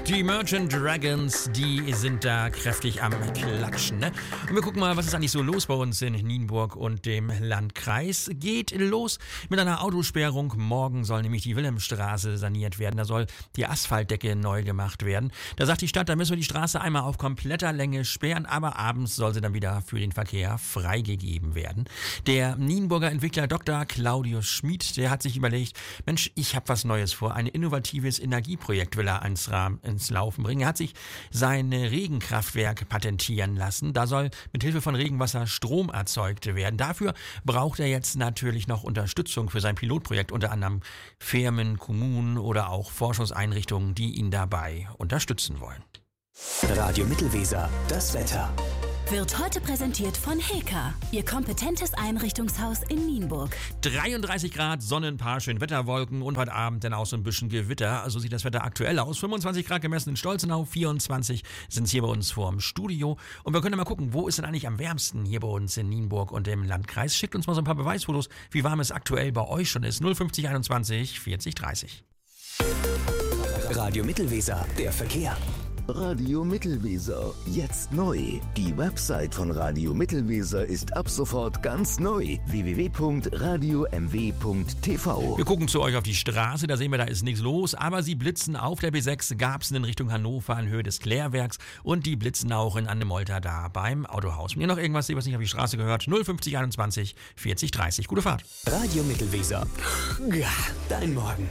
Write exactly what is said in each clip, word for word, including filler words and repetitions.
Die Merchant Dragons, die sind da kräftig am Klatschen, ne? Und wir gucken mal, was ist eigentlich so los bei uns in Nienburg und dem Landkreis. Geht los mit einer Autosperrung. Morgen soll nämlich die Wilhelmstraße saniert werden. Da soll die Asphaltdecke neu gemacht werden. Da sagt die Stadt, da müssen wir die Straße einmal auf kompletter Länge sperren, aber abends soll sie dann wieder für den Verkehr freigegeben werden. Der Nienburger Entwickler Doktor Claudius Schmid, der hat sich überlegt, Mensch, ich habe was Neues vor. Ein innovatives Energieprojekt will er ins Rahmen ins Laufen bringen. Er hat sich sein Regenkraftwerk patentieren lassen. Da soll mit Hilfe von Regenwasser Strom erzeugt werden. Dafür braucht er jetzt natürlich noch Unterstützung für sein Pilotprojekt, unter anderem Firmen, Kommunen oder auch Forschungseinrichtungen, die ihn dabei unterstützen wollen. Radio Mittelweser, das Wetter. Wird heute präsentiert von Heka, Ihr kompetentes Einrichtungshaus in Nienburg. dreiunddreißig Grad, Sonne, ein paar schöne Wetterwolken und heute Abend dann auch so ein bisschen Gewitter. Also sieht das Wetter aktuell aus. fünfundzwanzig Grad gemessen in Stolzenau, vierundzwanzig sind es hier bei uns vorm Studio. Und wir können mal gucken, wo ist denn eigentlich am wärmsten hier bei uns in Nienburg und im Landkreis. Schickt uns mal so ein paar Beweisfotos, wie warm es aktuell bei euch schon ist. null fünfzig einundzwanzig vierzig dreißig. Radio Mittelweser, der Verkehr. Radio Mittelweser, jetzt neu. Die Website von Radio Mittelweser ist ab sofort ganz neu. w w w punkt radio m w punkt t v. Wir gucken zu euch auf die Straße, da sehen wir, da ist nichts los, aber sie blitzen auf der B sechs Garbsen in Richtung Hannover in Höhe des Klärwerks und die blitzen auch in Annemolter da beim Autohaus. Wenn ihr noch irgendwas seht, was nicht auf die Straße gehört, null fünfzig einundzwanzig vierzig dreißig. Gute Fahrt. Radio Mittelweser, ja, dein Morgen.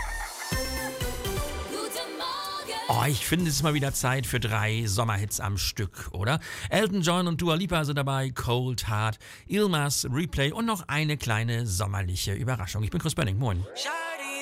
Oh, ich finde, es ist mal wieder Zeit für drei Sommerhits am Stück, oder? Elton John und Dua Lipa sind dabei, Cold Heart, Ilmas, Replay und noch eine kleine sommerliche Überraschung. Ich bin Chris Benning, moin.